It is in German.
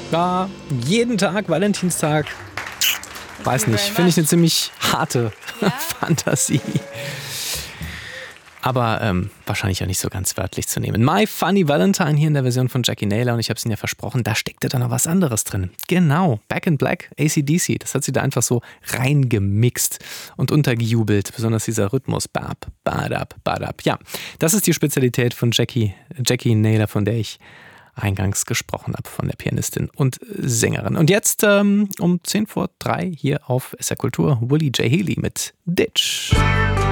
Ja, jeden Tag Valentinstag. Weiß nicht, finde ich eine ziemlich harte Fantasie. Aber wahrscheinlich auch nicht so ganz wörtlich zu nehmen. My Funny Valentine hier in der Version von Jackie Naylor. Und ich habe es Ihnen ja versprochen, da steckte dann noch was anderes drin. Genau, Back in Black, AC/DC. Das hat sie da einfach so reingemixt und untergejubelt. Besonders dieser Rhythmus. Bap, badab, badab. Ja, das ist die Spezialität von Jackie Naylor, von der ich eingangs gesprochen habe, von der Pianistin und Sängerin. Und jetzt um 2:10 hier auf SR Kultur, Willie J. Healy mit Ditch.